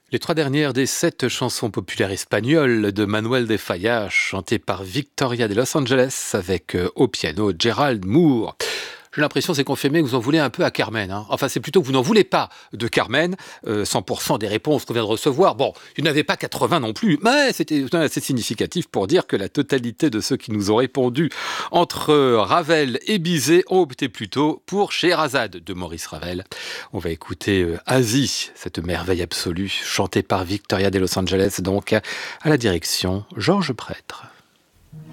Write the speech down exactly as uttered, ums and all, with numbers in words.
Les trois dernières des sept chansons populaires espagnoles de Manuel de Falla, chantées par Victoria de Los Angeles avec euh, au piano Gerald Moore. J'ai l'impression, c'est confirmé, que vous en voulez un peu à Carmen. Hein. Enfin, c'est plutôt que vous n'en voulez pas de Carmen. Euh, cent pour cent des réponses qu'on vient de recevoir. Bon, il n'y en avait pas quatre-vingts non plus, mais c'était assez significatif pour dire que la totalité de ceux qui nous ont répondu entre Ravel et Bizet ont opté plutôt pour Scheherazade de Maurice Ravel. On va écouter euh, Asie, cette merveille absolue, chantée par Victoria de Los Angeles, donc à la direction Georges Prêtre.